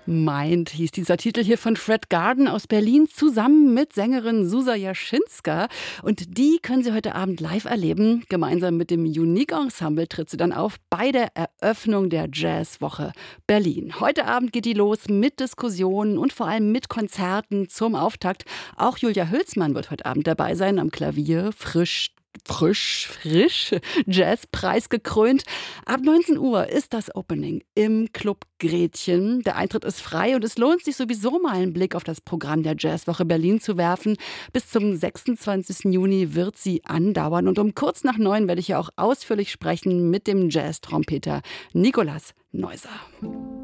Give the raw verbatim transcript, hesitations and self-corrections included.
Mind hieß dieser Titel hier von Fred Garden aus Berlin zusammen mit Sängerin Susa Jaschinska. Und die können Sie heute Abend live erleben. Gemeinsam mit dem Unique Ensemble tritt sie dann auf bei der Eröffnung der Jazzwoche Berlin. Heute Abend geht die los mit Diskussionen und vor allem mit Konzerten zum Auftakt. Auch Julia Hülsmann wird heute Abend dabei sein am Klavier, frisch Frisch, frisch, Jazzpreis gekrönt. Ab neunzehn Uhr ist das Opening im Club Gretchen. Der Eintritt ist frei und es lohnt sich sowieso mal einen Blick auf das Programm der Jazzwoche Berlin zu werfen. Bis zum sechsundzwanzigsten Juni wird sie andauern. Und um kurz nach neun werde ich ja auch ausführlich sprechen mit dem Jazz-Trompeter Nikolaus Neuser.